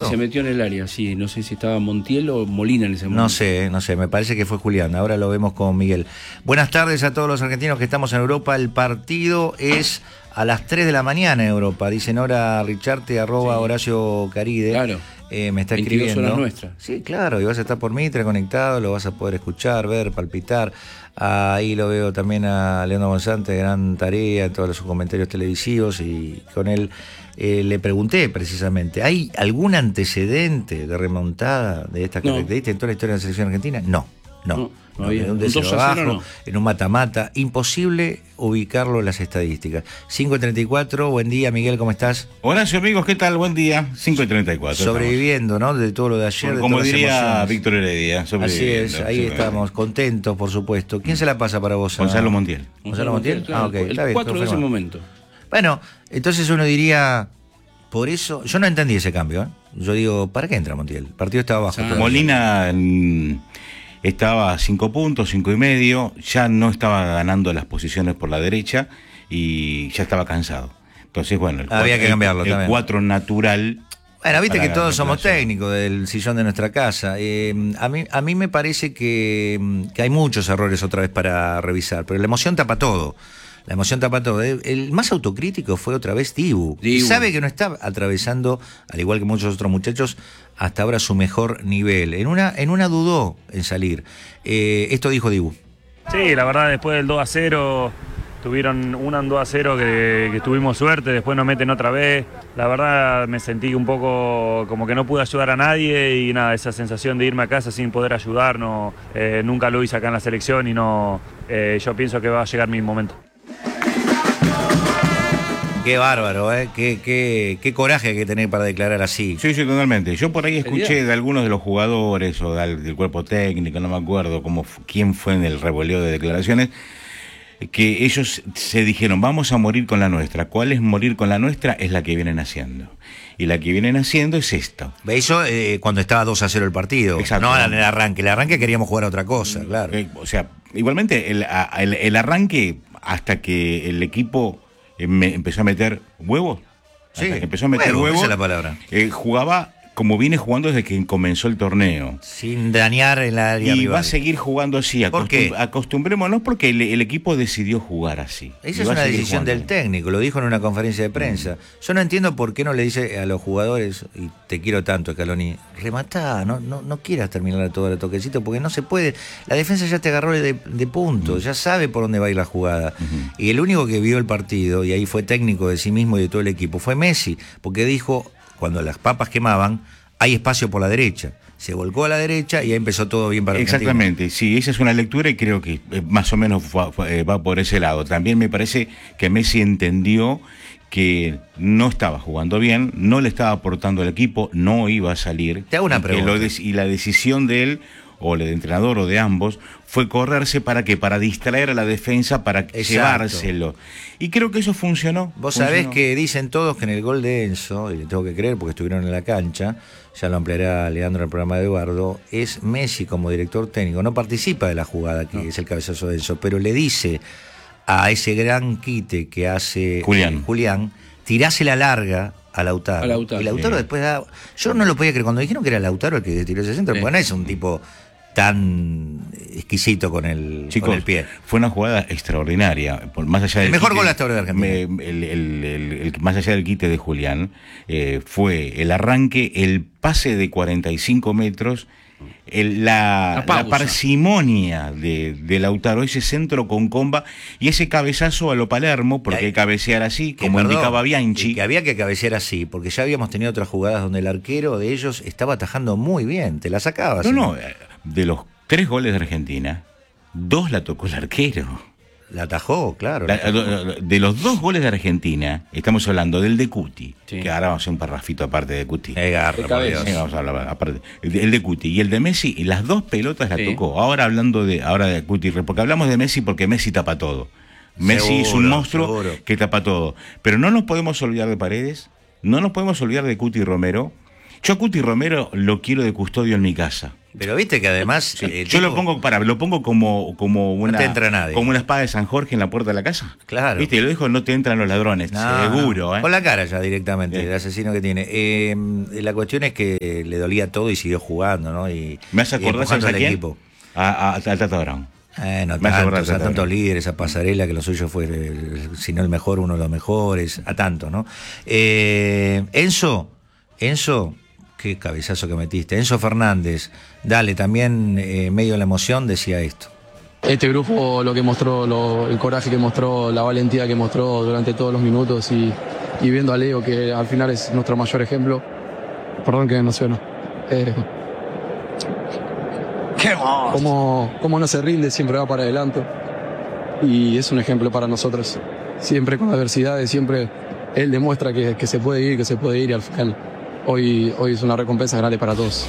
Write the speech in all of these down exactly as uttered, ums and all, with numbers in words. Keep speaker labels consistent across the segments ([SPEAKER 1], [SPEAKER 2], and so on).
[SPEAKER 1] Se metió en el área, sí. No sé si estaba Montiel o Molina en ese momento.
[SPEAKER 2] No sé, no sé, me parece que fue Julián. Ahora lo vemos con Miguel. Buenas tardes a todos los argentinos que estamos en Europa. El partido es a las tres de la mañana en Europa. Dice Nora Richarte, arroba
[SPEAKER 1] Sí.
[SPEAKER 2] Horacio Caride.
[SPEAKER 1] Claro.
[SPEAKER 2] Eh, me está
[SPEAKER 1] veintidós
[SPEAKER 2] escribiendo.
[SPEAKER 1] horas nuestras.
[SPEAKER 2] Sí, claro, y vas a estar por Mitre conectado, lo vas a poder escuchar, ver, palpitar. Ahí lo veo también a Leandro Monzante, gran tarea en todos sus comentarios televisivos, y con él eh, le pregunté precisamente, ¿hay algún antecedente de remontada de estas
[SPEAKER 1] No.
[SPEAKER 2] características en toda la historia de la selección argentina? No, no.
[SPEAKER 1] No, no había.
[SPEAKER 2] En un
[SPEAKER 1] Un
[SPEAKER 2] deseo
[SPEAKER 1] dos a cero,
[SPEAKER 2] abajo,
[SPEAKER 1] no.
[SPEAKER 2] en un mata-mata, imposible ubicarlo en las estadísticas. cinco y treinta y cuatro, buen día Miguel, ¿cómo estás?
[SPEAKER 3] Horacio, amigos, ¿qué tal? Buen día. cinco y treinta y cuatro.
[SPEAKER 2] Sobreviviendo, ¿no? De todo lo de ayer. De
[SPEAKER 3] Como
[SPEAKER 2] todas las
[SPEAKER 3] diría
[SPEAKER 2] emociones.
[SPEAKER 3] Víctor Heredia.
[SPEAKER 2] Así es, ahí
[SPEAKER 3] sí,
[SPEAKER 2] estamos, contentos, por supuesto. ¿Quién se la pasa para vos?
[SPEAKER 3] Gonzalo Montiel.
[SPEAKER 2] ¿Gonzalo Montiel?
[SPEAKER 1] Claro,
[SPEAKER 2] Ah, ok,
[SPEAKER 1] el
[SPEAKER 2] está bien,
[SPEAKER 1] cuatro de ese
[SPEAKER 2] confirmado.
[SPEAKER 1] momento.
[SPEAKER 2] Bueno, entonces uno diría, por eso, yo no entendí ese cambio, ¿eh? Yo digo, ¿para qué entra Montiel? El partido estaba abajo.
[SPEAKER 1] Ah,
[SPEAKER 2] todavía.
[SPEAKER 3] Molina mm, estaba a cinco puntos, cinco y medio, ya no estaba ganando las posiciones por la derecha y ya estaba cansado. Entonces, bueno, el
[SPEAKER 2] Había
[SPEAKER 3] cuatro,
[SPEAKER 2] que cambiarlo
[SPEAKER 3] el, el
[SPEAKER 2] también.
[SPEAKER 3] cuatro natural.
[SPEAKER 2] Bueno, viste
[SPEAKER 3] para
[SPEAKER 2] que todos somos
[SPEAKER 3] reemplazo.
[SPEAKER 2] técnicos del sillón de nuestra casa. Eh, a, mí, a mí me parece que, que hay muchos errores otra vez para revisar, pero la emoción tapa todo. La emoción tapa todo. El, el más autocrítico fue otra vez Dibu.
[SPEAKER 1] Dibu.
[SPEAKER 2] Sabe que no está atravesando, al igual que muchos otros muchachos, hasta ahora su mejor nivel. En una, en una dudó en salir. Eh, esto dijo Dibu.
[SPEAKER 4] Sí, la verdad, después del dos a cero, tuvieron una en dos a cero que, que tuvimos suerte, después nos meten otra vez. La verdad me sentí un poco como que no pude ayudar a nadie y nada, esa sensación de irme a casa sin poder ayudar, no, eh, nunca lo hice acá en la selección y no, eh, yo pienso que va a llegar mi momento.
[SPEAKER 2] Qué bárbaro, ¿eh? Qué, qué, qué coraje hay que tener para declarar así.
[SPEAKER 3] Sí, sí, totalmente. Yo por ahí escuché
[SPEAKER 1] Sería.
[SPEAKER 3] de algunos de los jugadores o del, del cuerpo técnico, no me acuerdo cómo, fu- quién fue en el revoleo de declaraciones, que ellos se dijeron, vamos a morir con la nuestra. ¿Cuál es morir con la nuestra? Es la que vienen haciendo. Y la que vienen haciendo es esto.
[SPEAKER 2] Eso eh, cuando estaba dos a cero el partido.
[SPEAKER 3] Exacto.
[SPEAKER 2] No en el arranque. El arranque queríamos jugar a otra cosa, claro.
[SPEAKER 3] Eh, o sea, igualmente el, a- el, el arranque hasta que el equipo eh, me- empezó a meter huevos.
[SPEAKER 2] Sí,
[SPEAKER 3] hasta que empezó a meter
[SPEAKER 2] huevos,
[SPEAKER 3] huevos.
[SPEAKER 2] esa es la palabra.
[SPEAKER 3] eh, jugaba como viene jugando desde que comenzó el torneo.
[SPEAKER 2] Sin dañar en la área
[SPEAKER 3] Y
[SPEAKER 2] rival.
[SPEAKER 3] va a seguir jugando así.
[SPEAKER 2] ¿Por qué?
[SPEAKER 3] Acostumbrémonos porque el, el equipo decidió jugar así.
[SPEAKER 2] Esa
[SPEAKER 3] Y
[SPEAKER 2] es
[SPEAKER 3] va a
[SPEAKER 2] una
[SPEAKER 3] seguir
[SPEAKER 2] decisión
[SPEAKER 3] jugando.
[SPEAKER 2] del técnico, lo dijo en una conferencia de prensa. Yo no entiendo por qué no le dice a los jugadores, y te quiero tanto, Scaloni, rematá, no, no, no quieras terminar todo el toquecito, porque no se puede. La defensa ya te agarró de, de punto,
[SPEAKER 3] Mm.
[SPEAKER 2] ya sabe por dónde va a ir la jugada. Y el único que vio el partido, y ahí fue técnico de sí mismo y de todo el equipo, fue Messi, porque dijo, cuando las papas quemaban, hay espacio por la derecha. Se volcó a la derecha y ahí empezó todo bien para Argentina.
[SPEAKER 3] Exactamente, sí, esa es una lectura y creo que eh, más o menos fue- fue- eh, va por ese lado. También me parece que Messi entendió que no estaba jugando bien, no le estaba aportando al equipo, no iba a salir.
[SPEAKER 2] Te hago una
[SPEAKER 3] Y que
[SPEAKER 2] pregunta.
[SPEAKER 3] lo des- y la decisión de él, o el entrenador o de ambos, fue correrse para que para distraer a la defensa, para
[SPEAKER 2] Exacto.
[SPEAKER 3] llevárselo. Y creo que eso funcionó.
[SPEAKER 2] Vos
[SPEAKER 3] funcionó.
[SPEAKER 2] sabés que dicen todos que en el gol de Enzo, y le tengo que creer porque estuvieron en la cancha, ya lo ampliará Leandro en el programa de Eduardo, es Messi como director técnico, no participa de la jugada que es el cabezazo de Enzo, pero le dice a ese gran quite que hace
[SPEAKER 3] Julián.
[SPEAKER 2] eh, Julián, tirásela larga a Lautaro.
[SPEAKER 1] A Lautaro,
[SPEAKER 2] y Lautaro
[SPEAKER 3] sí.
[SPEAKER 2] después da... Yo no lo podía creer cuando dijeron que era Lautaro el que tiró ese centro,
[SPEAKER 1] Sí.
[SPEAKER 2] porque no es un tipo tan exquisito con el,
[SPEAKER 3] Chicos,
[SPEAKER 2] con el pie.
[SPEAKER 3] fue una jugada extraordinaria. Por, más allá
[SPEAKER 2] El
[SPEAKER 3] del
[SPEAKER 2] mejor
[SPEAKER 3] quite-
[SPEAKER 2] gol hasta ahora de Argentina.
[SPEAKER 3] me- el- el- el- el- más allá del quite de Julián, eh, fue el arranque, el pase de cuarenta y cinco metros, el- la,
[SPEAKER 1] La pausa.
[SPEAKER 3] la parsimonia de, de Lautaro, ese centro con comba y ese cabezazo a lo Palermo, porque
[SPEAKER 2] Y hay-
[SPEAKER 3] hay que cabecear así,
[SPEAKER 2] Que,
[SPEAKER 3] como
[SPEAKER 2] perdón,
[SPEAKER 3] indicaba
[SPEAKER 2] y
[SPEAKER 3] Bianchi.
[SPEAKER 2] que había que cabecear así, porque ya habíamos tenido otras jugadas donde el arquero de ellos estaba atajando muy bien, te la sacabas.
[SPEAKER 3] No, no, eh, de los tres goles de Argentina, dos la tocó el arquero.
[SPEAKER 2] La atajó, claro.
[SPEAKER 3] La-
[SPEAKER 2] la atajó.
[SPEAKER 3] de los dos goles de Argentina, estamos hablando del de Cuti,
[SPEAKER 1] Sí.
[SPEAKER 3] que ahora vamos a hacer un parrafito aparte de Cuti.
[SPEAKER 2] Qué garra,
[SPEAKER 1] De
[SPEAKER 2] por
[SPEAKER 1] cabeza.
[SPEAKER 2] Dios.
[SPEAKER 3] Sí, vamos a hablar aparte. El de, el de Cuti y el de Messi, y las dos pelotas la
[SPEAKER 1] Sí.
[SPEAKER 3] tocó. Ahora hablando de ahora de Cuti, porque hablamos de Messi porque Messi tapa todo. Messi es un
[SPEAKER 2] Seguro,
[SPEAKER 3] monstruo
[SPEAKER 2] seguro.
[SPEAKER 3] que tapa todo. Pero no nos podemos olvidar de Paredes, no nos podemos olvidar de Cuti Romero Yo a Cuti Romero lo quiero de custodio en mi casa.
[SPEAKER 2] Pero viste que además...
[SPEAKER 3] Sí.
[SPEAKER 2] el
[SPEAKER 3] Yo
[SPEAKER 2] tipo-
[SPEAKER 3] lo pongo para, lo pongo como, como una.
[SPEAKER 2] No te entra nadie.
[SPEAKER 3] Como una espada de San Jorge en la puerta de la casa.
[SPEAKER 2] Claro.
[SPEAKER 3] Viste, y lo dijo, no te entran los ladrones.
[SPEAKER 2] No,
[SPEAKER 3] Seguro, ¿eh?
[SPEAKER 2] Con la cara ya directamente,
[SPEAKER 3] Sí.
[SPEAKER 2] el asesino que tiene. Eh, la cuestión es que le dolía todo y siguió jugando, ¿no? Y,
[SPEAKER 3] Me hace
[SPEAKER 2] y
[SPEAKER 3] acordar,
[SPEAKER 2] empujando
[SPEAKER 3] ¿sabes a
[SPEAKER 2] al
[SPEAKER 3] quién?
[SPEAKER 2] equipo.
[SPEAKER 3] A, a, al Tata Brown.
[SPEAKER 2] Eh, no
[SPEAKER 3] Me hace acordar
[SPEAKER 2] tantos, a
[SPEAKER 3] Tata
[SPEAKER 2] tantos
[SPEAKER 3] Brown.
[SPEAKER 2] líderes, a Pasarela, que lo suyo fue, el- si no el mejor, uno de los mejores, a tanto, ¿no? Eh, Enzo, Enzo, qué cabezazo que metiste. Enzo Fernández, dale, también eh, medio de la emoción, decía esto.
[SPEAKER 5] Este grupo, lo que mostró, lo- el coraje que mostró, la valentía que mostró durante todos los minutos y, y viendo a Leo, que al final es nuestro mayor ejemplo. Perdón que me emociono. Eh, cómo, cómo no se rinde, siempre va para adelante. Y es un ejemplo para nosotros. Siempre con adversidades, siempre él demuestra que, que se puede ir, que se puede ir y al final hoy, hoy es una recompensa grande para todos.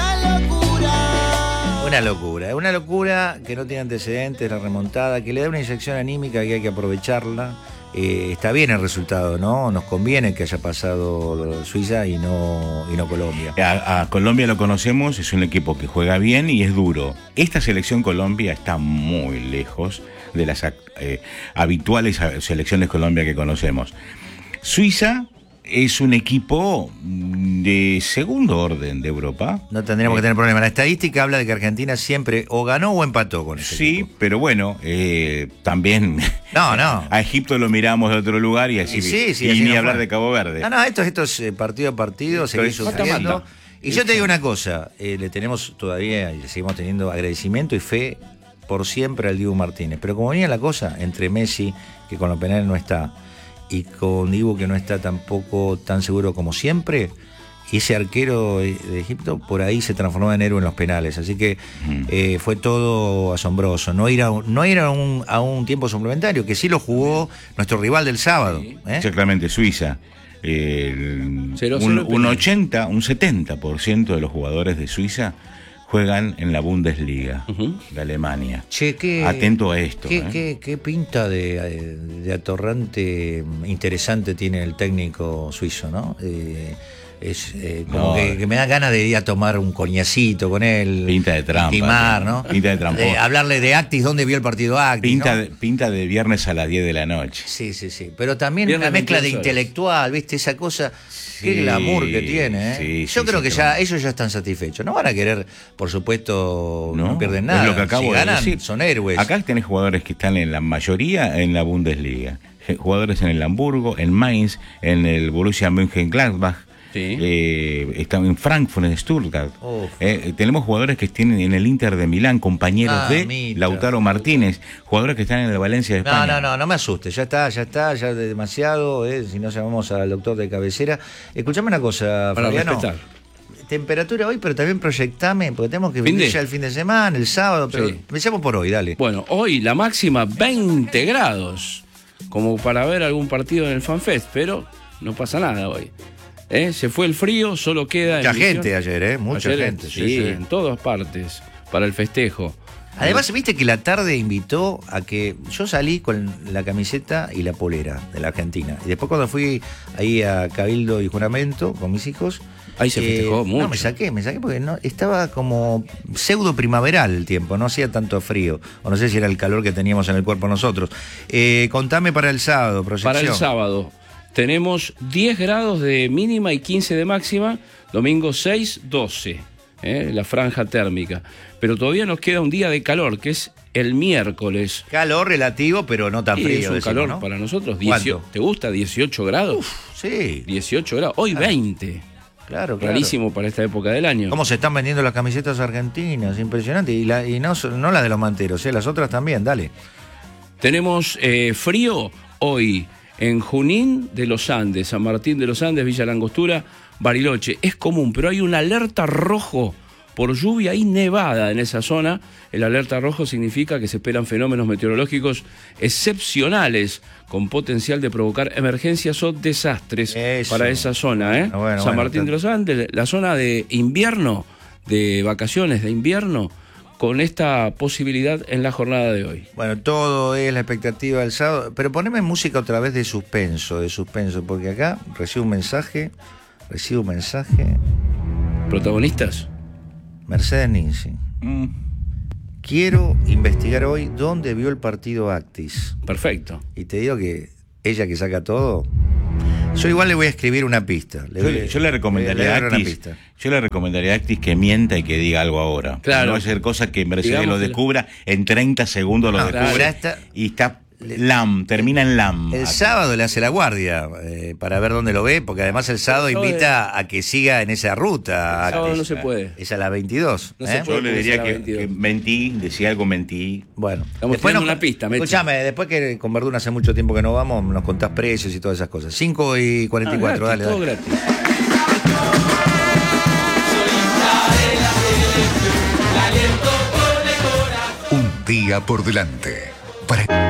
[SPEAKER 2] Una locura, una locura que no tiene antecedentes, la remontada, que le da una inyección anímica que hay que aprovecharla. Eh, está bien el resultado, ¿no? Nos conviene que haya pasado Suiza y no, y no Colombia.
[SPEAKER 3] A, a Colombia lo conocemos, es un equipo que juega bien y es duro. Esta selección Colombia está muy lejos de las eh, habituales selecciones Colombia que conocemos. Suiza es un equipo de segundo orden de Europa.
[SPEAKER 2] No tendríamos que tener problema. La estadística habla de que Argentina siempre o ganó o empató con ese
[SPEAKER 3] Sí,
[SPEAKER 2] equipo.
[SPEAKER 3] pero bueno, eh, también
[SPEAKER 2] No, no.
[SPEAKER 3] a Egipto lo miramos de otro lugar y así.
[SPEAKER 2] Y sí, sí,
[SPEAKER 3] y
[SPEAKER 2] así
[SPEAKER 3] ni
[SPEAKER 2] no
[SPEAKER 3] hablar
[SPEAKER 2] fue.
[SPEAKER 3] de Cabo Verde.
[SPEAKER 2] No, no, esto, esto es eh, partido a partido,
[SPEAKER 3] Esto
[SPEAKER 2] seguir
[SPEAKER 3] es
[SPEAKER 2] sufriendo.
[SPEAKER 3] mata-mata.
[SPEAKER 2] Y yo te digo una cosa, eh, le tenemos todavía, y le seguimos teniendo agradecimiento y fe por siempre al Dibu Martínez. Pero como venía la cosa, entre Messi, que con los penales no está, y con Dibu, que no está tampoco tan seguro como siempre, y ese arquero de Egipto por ahí se transformó en héroe en los penales. Así que
[SPEAKER 3] Ujú.
[SPEAKER 2] eh, fue todo asombroso. No ir, a, un- no ir a, un, a un tiempo suplementario, que sí lo jugó nuestro rival del sábado. ¿eh?
[SPEAKER 3] Exactamente, Suiza. El-
[SPEAKER 1] Cero,
[SPEAKER 3] un,
[SPEAKER 1] cero
[SPEAKER 3] un
[SPEAKER 1] penal.
[SPEAKER 3] ochenta, un setenta por ciento de los jugadores de Suiza juegan en la Bundesliga
[SPEAKER 1] Ujú.
[SPEAKER 3] de Alemania.
[SPEAKER 2] Che, qué,
[SPEAKER 3] Atento a esto.
[SPEAKER 2] Qué,
[SPEAKER 3] ¿eh?
[SPEAKER 2] qué- qué pinta de, de atorrante interesante tiene el técnico suizo, ¿no? Eh, es eh, como
[SPEAKER 3] No.
[SPEAKER 2] que, que me da ganas de ir a tomar un coñacito con él.
[SPEAKER 3] Pinta de trampa,
[SPEAKER 2] Intimar,
[SPEAKER 3] tío.
[SPEAKER 2] ¿no?
[SPEAKER 3] Pinta de trampón.
[SPEAKER 2] Eh, hablarle de Actis, ¿dónde vio el partido Actis?
[SPEAKER 3] Pinta,
[SPEAKER 2] ¿no?
[SPEAKER 3] de, pinta de viernes a las diez de la noche.
[SPEAKER 2] Sí, sí, sí. Pero también
[SPEAKER 1] Viernes
[SPEAKER 2] una mezcla de
[SPEAKER 1] veintidós horas.
[SPEAKER 2] intelectual, ¿viste? Esa cosa. Qué
[SPEAKER 3] Sí,
[SPEAKER 2] glamour que tiene, ¿eh?
[SPEAKER 3] sí,
[SPEAKER 2] Yo
[SPEAKER 3] sí,
[SPEAKER 2] creo
[SPEAKER 3] sí,
[SPEAKER 2] que
[SPEAKER 3] qué
[SPEAKER 2] ya
[SPEAKER 3] bueno.
[SPEAKER 2] ellos ya están satisfechos. No van a querer, por supuesto, no,
[SPEAKER 3] No,
[SPEAKER 2] pierden
[SPEAKER 3] es
[SPEAKER 2] nada.
[SPEAKER 3] lo que acabo
[SPEAKER 2] si
[SPEAKER 3] de
[SPEAKER 2] ganan,
[SPEAKER 3] decir.
[SPEAKER 2] son héroes.
[SPEAKER 3] Acá tenés jugadores que están en la mayoría en la Bundesliga. Je- Jugadores en el Hamburgo, en Mainz, en el Borussia Mönchengladbach.
[SPEAKER 1] Sí.
[SPEAKER 3] Eh, están en Frankfurt, en Stuttgart.
[SPEAKER 2] Uf.
[SPEAKER 3] Eh, tenemos jugadores que tienen en el Inter de Milán, compañeros
[SPEAKER 2] Ah,
[SPEAKER 3] de
[SPEAKER 2] mira.
[SPEAKER 3] Lautaro Martínez, jugadores que están en el Valencia de
[SPEAKER 2] No,
[SPEAKER 3] España.
[SPEAKER 2] no, no, no me asustes, ya está, ya está, ya de demasiado, eh, si no llamamos al doctor de cabecera. Escuchame una cosa,
[SPEAKER 1] Para
[SPEAKER 2] Fabiano.
[SPEAKER 1] respetar.
[SPEAKER 2] Temperatura hoy, pero también proyectame, porque tenemos que
[SPEAKER 1] Fin
[SPEAKER 2] vivir
[SPEAKER 1] de.
[SPEAKER 2] ya el fin de semana, el sábado, pero
[SPEAKER 1] Sí.
[SPEAKER 2] empecemos por hoy, dale.
[SPEAKER 1] Bueno, hoy la máxima veinte grados, como para ver algún partido en el FanFest, pero no pasa nada hoy. ¿Eh? Se fue el frío, solo queda...
[SPEAKER 2] Mucha
[SPEAKER 1] en Misión.
[SPEAKER 2] gente ayer, ¿eh? Mucha
[SPEAKER 1] Ayer,
[SPEAKER 2] gente, sí,
[SPEAKER 1] sí,
[SPEAKER 2] sí.
[SPEAKER 1] en todas partes, para el festejo.
[SPEAKER 2] Además, viste que la tarde invitó a que yo salí con la camiseta y la polera de la Argentina. Y después cuando fui ahí a Cabildo y Juramento con mis hijos...
[SPEAKER 1] Ahí se festejó mucho.
[SPEAKER 2] No, me saqué, me saqué porque no, estaba como pseudo primaveral el tiempo, no hacía tanto frío. O no sé si era el calor que teníamos en el cuerpo nosotros. Eh, contame para el sábado, proyección.
[SPEAKER 1] Para el sábado tenemos diez grados de mínima y quince de máxima, domingo seis, doce, ¿eh? La franja térmica. Pero todavía nos queda un día de calor, que es el miércoles.
[SPEAKER 2] Calor relativo, pero no tan
[SPEAKER 1] Y
[SPEAKER 2] frío.
[SPEAKER 1] es un
[SPEAKER 2] decimos,
[SPEAKER 1] calor
[SPEAKER 2] ¿no?
[SPEAKER 1] para nosotros.
[SPEAKER 2] ¿Cuánto?
[SPEAKER 1] dieciocho, ¿te gusta dieciocho grados?
[SPEAKER 2] Sí,
[SPEAKER 1] dieciocho grados, hoy veinte.
[SPEAKER 2] claro, claro.
[SPEAKER 1] Rarísimo para esta época del año.
[SPEAKER 2] ¿Cómo se están vendiendo las camisetas argentinas? Impresionante. Y, la, y no, no las de los manteros, ¿eh? Las otras también, dale.
[SPEAKER 1] Tenemos eh, frío hoy en Junín de los Andes, San Martín de los Andes, Villa Langostura, Bariloche. Es común, pero hay una alerta rojo por lluvia y nevada en esa zona. El alerta rojo significa que se esperan fenómenos meteorológicos excepcionales con potencial de provocar emergencias o desastres
[SPEAKER 2] Eso.
[SPEAKER 1] para esa zona. ¿eh?
[SPEAKER 2] Bueno, bueno,
[SPEAKER 1] San
[SPEAKER 2] bueno,
[SPEAKER 1] Martín
[SPEAKER 2] está-
[SPEAKER 1] de los Andes, la zona de invierno, de vacaciones de invierno, con esta posibilidad en la jornada de hoy.
[SPEAKER 2] Bueno, todo es la expectativa del sábado. Pero poneme música otra vez de suspenso, de suspenso, porque acá recibo un mensaje, recibo un mensaje.
[SPEAKER 1] ¿Protagonistas?
[SPEAKER 2] Mercedes Ninzi.
[SPEAKER 3] Mm.
[SPEAKER 2] Quiero investigar hoy dónde vio el partido Actis.
[SPEAKER 1] Perfecto.
[SPEAKER 2] Y te digo que ella que saca todo. Yo igual le voy a escribir una pista. Le
[SPEAKER 3] Yo,
[SPEAKER 2] voy-
[SPEAKER 3] le- yo le recomendaría
[SPEAKER 2] le voy
[SPEAKER 3] a
[SPEAKER 2] a dar una
[SPEAKER 3] Actis,
[SPEAKER 2] pista.
[SPEAKER 3] yo le recomendaría a Actis que mienta y que diga algo ahora.
[SPEAKER 1] Claro.
[SPEAKER 3] No va a ser cosa que Mercedes
[SPEAKER 1] Digamos
[SPEAKER 3] lo
[SPEAKER 1] que lo-
[SPEAKER 3] descubra, en treinta segundos lo
[SPEAKER 2] No,
[SPEAKER 3] descubre
[SPEAKER 2] claro. Está-
[SPEAKER 3] y está lam, termina en lam.
[SPEAKER 2] El
[SPEAKER 3] Actis.
[SPEAKER 2] sábado le hace la guardia eh, para ver dónde lo ve, porque además el sábado
[SPEAKER 1] El sábado
[SPEAKER 2] invita a que siga en esa ruta.
[SPEAKER 1] El sábado
[SPEAKER 2] Actis.
[SPEAKER 1] no se puede.
[SPEAKER 2] Es a las veintidós.
[SPEAKER 1] No se
[SPEAKER 2] ¿eh?
[SPEAKER 1] puede.
[SPEAKER 3] Yo le
[SPEAKER 1] Porque
[SPEAKER 3] diría
[SPEAKER 1] será
[SPEAKER 3] que,
[SPEAKER 1] veintidós.
[SPEAKER 3] que mentí, decía algo mentí.
[SPEAKER 2] Bueno,
[SPEAKER 1] Estamos tirando una pista, Meche.
[SPEAKER 2] Escuchame, después que con Verduna hace mucho tiempo que no vamos, nos contás precios y todas esas cosas. cinco y cuarenta y cuatro,
[SPEAKER 1] Ah, gratis,
[SPEAKER 2] dale,
[SPEAKER 1] todo
[SPEAKER 2] dale.
[SPEAKER 1] gratis.
[SPEAKER 6] Un día por delante. Para